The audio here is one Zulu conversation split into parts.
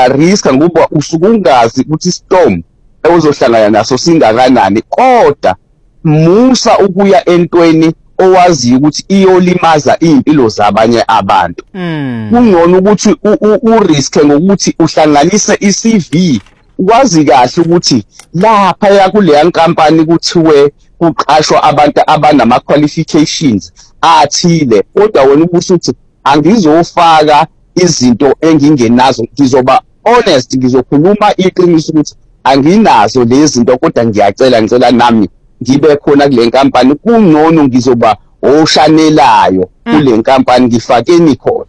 uyariska ngoba usuke ungazi ukuthi istorm ozohlangana naso singakanani, kodwa musa ukuya entweni owaziyo ukuthi iyolimaza impilo zabanye abantu. Kungcono ukuthi uriske ngokuthi uhlanganise iCV, wazi kahle ukuthi lapha ya kuleya nkampani kuthiwe kuqashwa abantu abanama qualifications athile, kodwa wena ubusuthi angizofaka izinto engingenazo, ngizoba honest, ngizokhuluma iqiniso ukuthi anginazo lezi zinto, kodwa ngicela nami ngibe khona kule nkampani. Kungcono ngizoba oshanelayo kule nkampani, ngifakeni khona.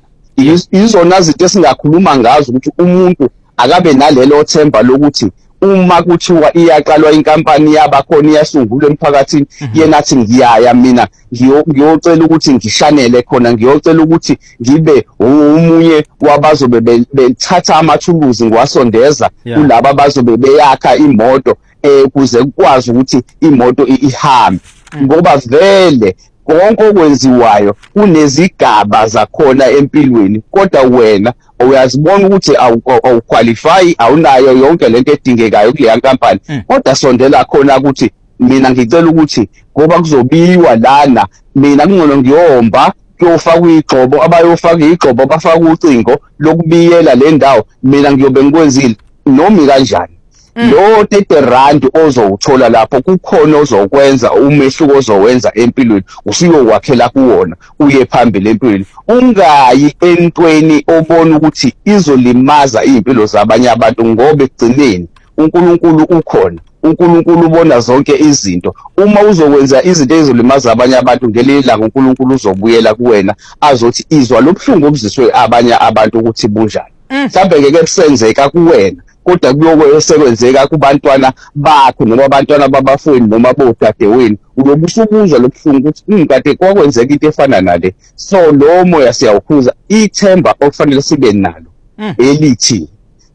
Izona zinto esingakhuluma ngazo ukuthi umuntu akabe nalelo themba lokuthi uma kuthiwa iyaqalwa inkampani yabakhona iyasungulwa emphakathini, yena athi ngiyaya mina ngiyocela ukuthi ngishanele khona, ngiyocela ukuthi ngibe umunye wabazobe bethatha amathuluzi ngiwasondeza kulabo abazobe beyakha imoto kuze kukwazi ukuthi imoto ihambe. Ngoba vele konke okwenziwayo kunezigaba zakhona empilweni, kodwa wena uyazibona ukuthi awuqualify, awunayo yonke lento edingekayo kuleya nkampani, kodwa sondela khona ukuthi mina ngicela ukuthi ngoba kuzobiwa lana, mina kungcono ngiyomba kuyofaka igxobo, abayofaka igxobo bafaka ucingo lokubiyela le ndawo, mina ngiyobe ngikwenzile noma kanjani. Lo 30 rand ozowuthola lapho kukhona ozokwenza umehluko ozowenza empilweni, usiyokwakhela kuwona uye phambili empilweni. Ungayi entweni obona ukuthi izolimaza impilo zabanye abantu, ngoba ekugcineni uNkulunkulu ukhona, uNkulunkulu ubona zonke izinto. Uma uzokwenza izinto ezolimaza abanye abantu, ngelinye ilanga uNkulunkulu uzobuyela kuwena azothi izwa lobuhlungu obuziswe abanye abantu ukuthi bunjani. Mhlawumbe ngeke kusenzeka kuwena, kodwa kuyoke sekwenzeka kubantwana bakho noma abantwana babafweni noma bodadewenu, uyobe usubuzwa lobuhlungu ukuthi kade kwakwenzeka into efana nale. So lo moya siyawukhuza, ithemba okufanele sibe nalo elithi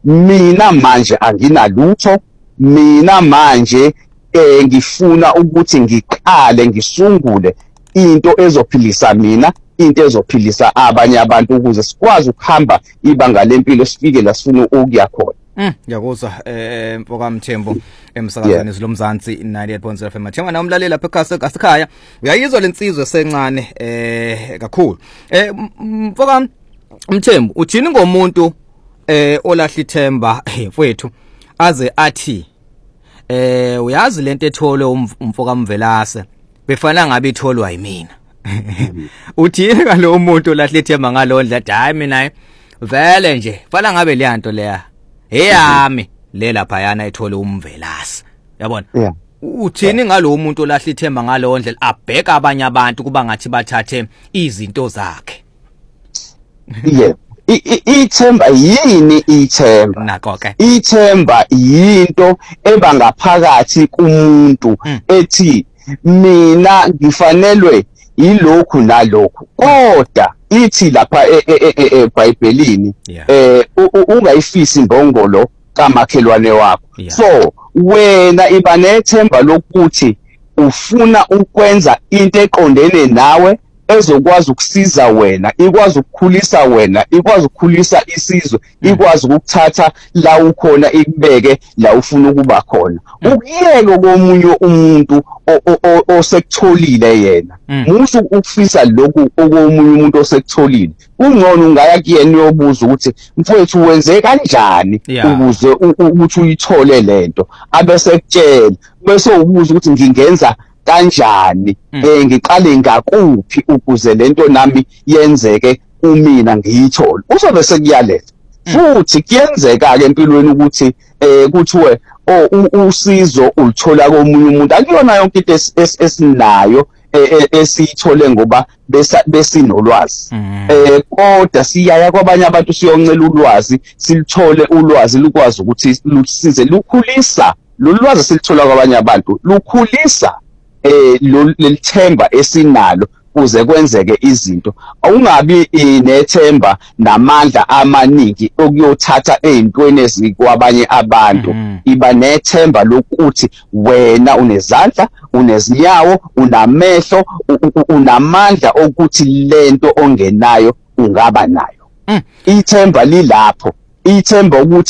mina manje anginalutho, mina manje ngifuna ukuthi ngiqale ngisungule into ezophilisa mina, into ezophilisa abanye abantu ukuze sikwazi ukuhamba ibanga lempilo sifike la sifuna ukuya khona. Ngiyakuzwa mfoka Mthembu emsakazweni zilomzansi 98.0 FM. Njengoba nomlaleli lapha ekhaya uyayizwa lensizwe sencane kakhulu. Mfoka Mthembu, uthini ngomuntu olahla ithemba mfowethu aze athi uyazi lento ethole umfoka Mvelase befana ngabe itholwa yimina. Uthini ngalo muntu olahla ithemba ngalondla, hayi mina vele nje fana ngabe le nto leya eyami le lapha yana ithole uMvelase, yabona? Uthini ngalo muntu olahla ithemba ngalo ndlela abheka abanye abantu kuba ngathi bathathe izinto zakhe? Ithemba yini? Ithemba nakho ke ithemba yinto ebangaphakathi kumuntu ethi mina ngifanelwe yilokhu nalokhu, kodwa ithi lapha eBhayibhelini ungayifisi imbongolo kamakhelwane wakho. So wena iba nethemba lokuthi ufuna ukwenza into eqondene nawe ezokwazi ukusiza wena, ikwazi ukukhulisa wena, ikwazi ukukhulisa isizwe, ikwazi ukuthatha la ukhona ikubeke la ufuna ukuba khona. Ukuyeka komunye umuntu osekutholile yena, musu ukufisa lokhu okomunye umuntu osekutholile. Kungcono ungaya kuyena uyobuza ukuthi mfowethu wenze kanjani ukuze ukuthi uyithole lento, abese kutshela, bese ubuza ukuthi ngingenza kanjani, ngiqale ngakuphi ukuze lento nami yenzeke kumina ngiyithole. Uzobe sekuyaletha futhi kuyenzeka ke empilweni ukuthi kuthiwe usizo ulithola komunye umuntu. Akuyona yonke into esinayo esiyithole ngoba besinolwazi, kodwa siyaya kwabanye abantu siyoncela ulwazi, silithole ulwazi lukwazi ukuthi lusize, lukhulisa lolwazi silithola kwabanye abantu, lukhulisa lelithemba esinalo kuze kwenzeke izinto. Awungabi nethemba namandla amaningi okuyothatha ezintweni ezikwabanye abantu. Iba nethemba lokuthi wena unezandla, unezinyawo, unamehlo, unamandla okuthi lento ongenayo ungaba nayo. Ithemba lilapho, ithemba ukuthi